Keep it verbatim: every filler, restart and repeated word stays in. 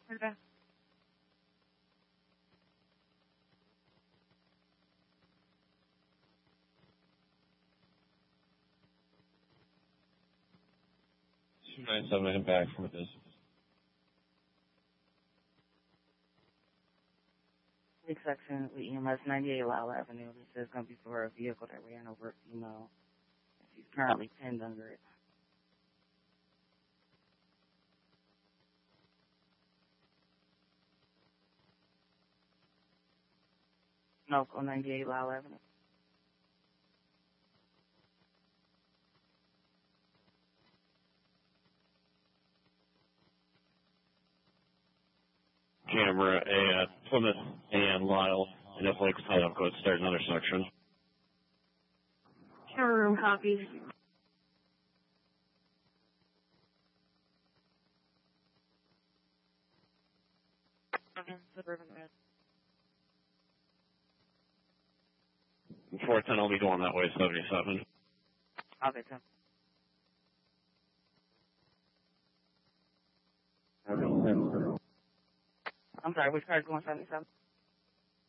Okay. two nine seven impact from a distance. Big section with E M S ninety-eight Lyle Avenue. This is going to be for a vehicle that ran over a female. She's currently pinned under it. No, on ninety-eight Lyle Avenue. Camera A at Plymouth and Lyle, and if Lake's tied up, go start another section. Camera room copies. Suburban Red. four ten, I'll be going that way, seventy-seven. Okay, ten. I'm sorry, which car is going seventy-seven?